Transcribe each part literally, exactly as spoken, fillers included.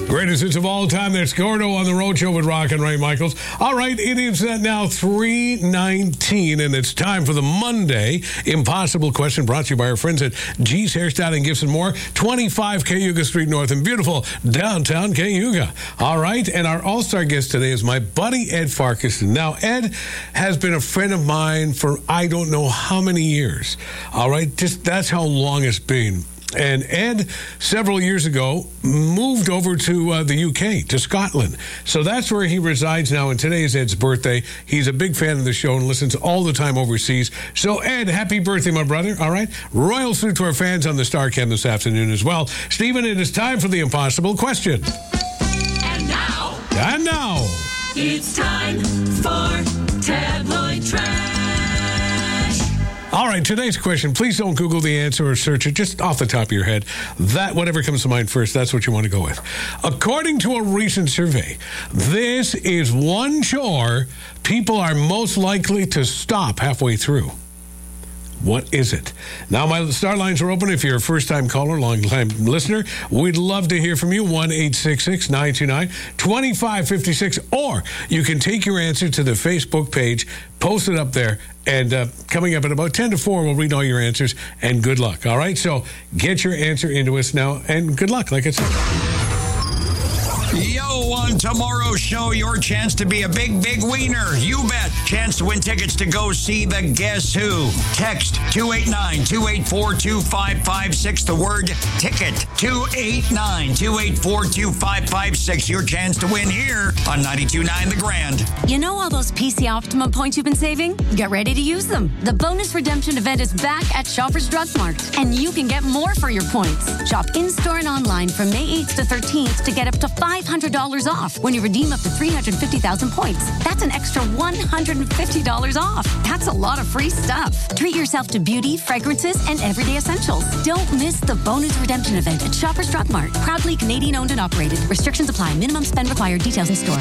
Greatest hits of all time. That's Gordo on the Road Show with Rock and Ray Michaels. All right, it is uh, now three nineteen, and it's time for the Monday Impossible Question, brought to you by our friends at G's Hairstyle and Gifts and More, twenty-five Cayuga Street North in beautiful downtown Cayuga. All right, and our all-star guest today is my buddy Ed Farquharson. Now, Ed has been a friend of mine for I don't know how many years. All right, just that's how long it's been. And Ed, several years ago, moved over to uh, the U K, to Scotland. So that's where he resides now, and today is Ed's birthday. He's a big fan of the show and listens all the time overseas. So, Ed, happy birthday, my brother, all right? Royal salute to our fans on the StarCam this afternoon as well. Stephen, it is time for the Impossible Question. And now... And now... It's time for Tabloid Trash. All right, today's question. Please don't Google the answer or search it just off the top of your head. That, whatever comes to mind first, that's what you want to go with. According to a recent survey, this is one chore people are most likely to stop halfway through. What is it? Now, my star lines are open. If you're a first-time caller, long-time listener, we'd love to hear from you. one eight six six, nine two nine, two five five six. Or you can take your answer to the Facebook page, post it up there, and uh, coming up at about ten to four, we'll read all your answers, and good luck. All right? So get your answer into us now, and good luck, like I said. Yo, on tomorrow's show, your chance to be a big, big wiener. You bet. Chance to win tickets to go see the Guess Who. Text two eight nine, two eight four, two five five six, the word ticket. two eight nine, two eight four, two five five six. Your chance to win here on ninety-two point nine The Grand. You know all those P C Optimum points you've been saving? Get ready to use them. The bonus redemption event is back at Shoppers Drug Mart, and you can get more for your points. Shop in-store and online from May eighth to thirteenth to get up to five hundred dollars off when you redeem up to three hundred fifty thousand points. That's an extra one hundred fifty dollars off. That's a lot of free stuff. Treat yourself to beauty, fragrances, and everyday essentials. Don't miss the bonus redemption event at Shoppers Drug Mart. Proudly Canadian owned and operated. Restrictions apply. Minimum spend required. Details in store.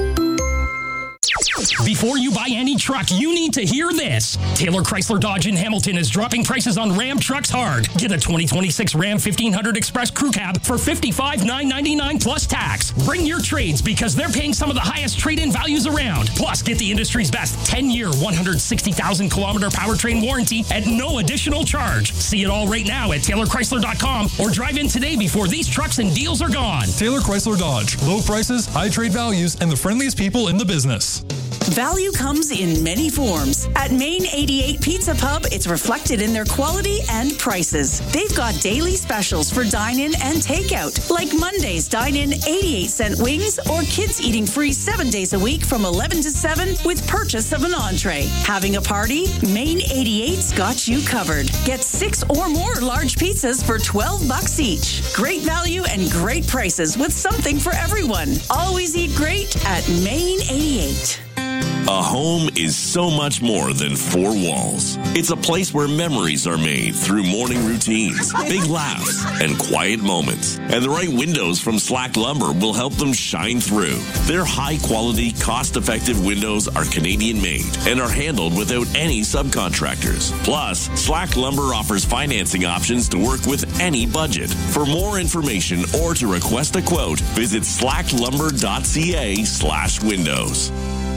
Before you buy any truck, you need to hear this. Taylor Chrysler Dodge in Hamilton is dropping prices on Ram trucks hard. Get a twenty twenty-six Ram fifteen hundred Express Crew Cab for fifty-five thousand nine hundred ninety-nine dollars plus tax. Bring your trades because they're paying some of the highest trade-in values around. Plus, get the industry's best ten-year, one hundred sixty thousand kilometer powertrain warranty at no additional charge. See it all right now at Taylor Chrysler dot com or drive in today before these trucks and deals are gone. Taylor Chrysler Dodge. Low prices, high trade values, and the friendliest people in the business. Value comes in many forms. At Main eighty-eight Pizza Pub, it's reflected in their quality and prices. They've got daily specials for dine-in and takeout, like Monday's dine-in eighty-eight cent wings or kids eating free seven days a week from eleven to seven with purchase of an entree. Having a party? Main eighty-eight's got you covered. Get six or more large pizzas for twelve bucks each. Great value and great prices with something for everyone. Always eat great at Main eighty-eight. A home is so much more than four walls. It's a place where memories are made through morning routines, big laughs, and quiet moments. And the right windows from Slack Lumber will help them shine through. Their high-quality, cost-effective windows are Canadian-made and are handled without any subcontractors. Plus, Slack Lumber offers financing options to work with any budget. For more information or to request a quote, visit slacklumber.ca slash windows.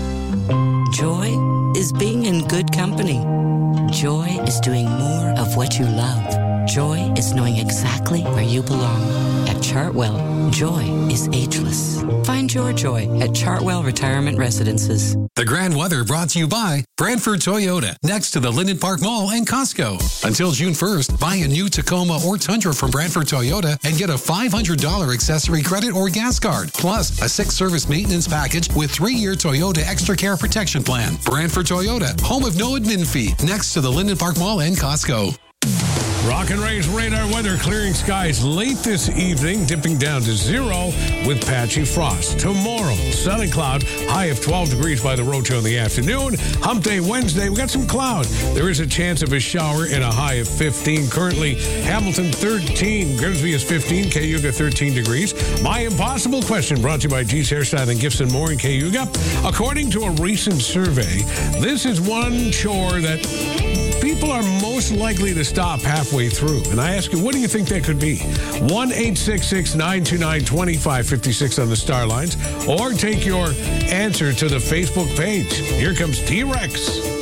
Joy is being in good company. Joy is doing more of what you love. Joy is knowing exactly where you belong. At Chartwell, joy is ageless. Find your joy at Chartwell Retirement Residences. The Grand Weather brought to you by Brantford Toyota, next to the Linden Park Mall and Costco. Until June first, buy a new Tacoma or Tundra from Brantford Toyota and get a five hundred dollars accessory credit or gas card, plus a six-service maintenance package with three-year Toyota Extra Care Protection Plan. Brantford Toyota, home of no admin fee, next to the Linden Park Mall and Costco. Rock and Ray's radar weather, clearing skies late this evening, dipping down to zero with patchy frost. Tomorrow, sun and cloud, high of twelve degrees by the Roadshow in the afternoon. Hump Day Wednesday, we got some cloud. There is a chance of a shower and a high of fifteen. Currently, Hamilton thirteen, Grimsby is fifteen, Cayuga thirteen degrees. My Impossible Question brought to you by G's Hairstyle and Gifts and More in Cayuga. According to a recent survey, this is one chore that people people are most likely to stop halfway through. And I ask you, what do you think that could be? one eight six six, nine two nine, two five five six on the star lines, or take your answer to the Facebook page. Here comes T-Rex.